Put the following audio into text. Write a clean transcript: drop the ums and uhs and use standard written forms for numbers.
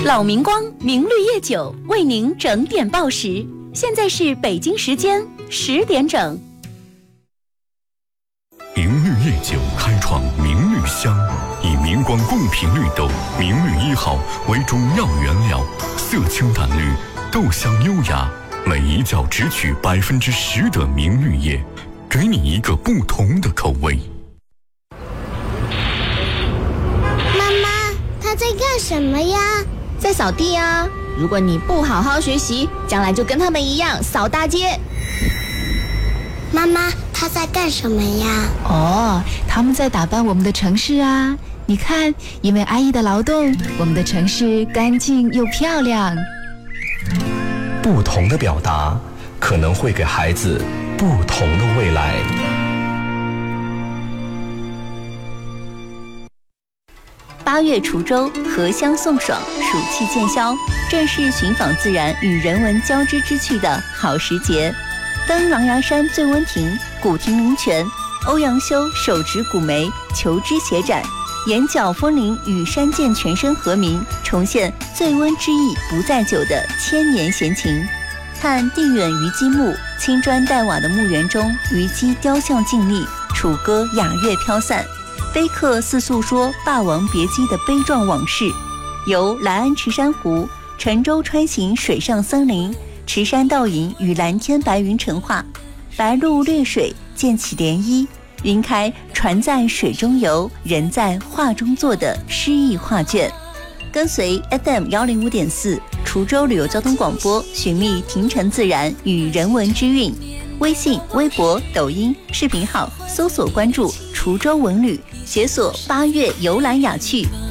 老明光明绿叶酒为您整点报时，现在是北京时间10点整。 明绿叶酒开创明绿香，以明光贡品绿豆明绿1号为主要原料，色清淡绿，豆香优雅，每一窖只取10%的明绿叶，给你一个不同的口味。 妈妈，他在干什么呀？ 在扫地啊！如果你不好好学习，将来就跟他们一样扫大街。 妈妈，他在干什么呀？ 哦，他们在打扮我们的城市啊！你看，因为阿姨的劳动，我们的城市干净又漂亮。 不同的表达，可能会给孩子不同的未来。 8月滁州，荷香送爽，暑气渐消，正是寻访自然与人文交织之趣的好时节。登狼牙山醉温亭、古亭灵泉，欧阳修手执古梅，求知携展，眼角风铃与山涧泉声和鸣，重现醉温之意不在酒的千年闲情。看地远虞姬墓，青砖黛瓦的墓园中，虞姬雕像静立，楚歌雅乐飘散。碑刻似诉说《霸王别姬》的悲壮往事，由来安池珊瑚、沉舟穿行水上森林，池山倒影与蓝天白云成画，白鹭掠水溅起涟漪，云开船在水中游，人在画中坐的诗意画卷。跟随 FM105.4 滁州旅游交通广播，寻觅亭城自然与人文之韵。微信、微博、抖音、视频号搜索关注滁州文旅，解锁8月游览雅趣，